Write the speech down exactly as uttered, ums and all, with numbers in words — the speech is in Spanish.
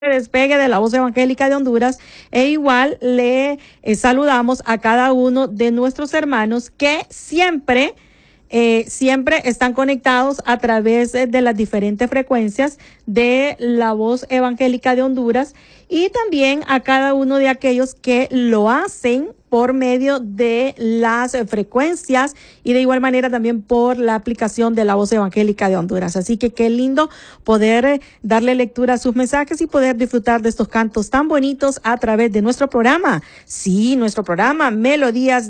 despegue de la Voz Evangélica de Honduras, e igual le eh, saludamos a cada uno de nuestros hermanos que siempre Eh, siempre están conectados a través de, de las diferentes frecuencias de la Voz Evangélica de Honduras, y también a cada uno de aquellos que lo hacen por medio de las frecuencias y de igual manera también por la aplicación de la Voz Evangélica de Honduras. Así que qué lindo poder darle lectura a sus mensajes y poder disfrutar de estos cantos tan bonitos a través de nuestro programa. Sí, nuestro programa Melodías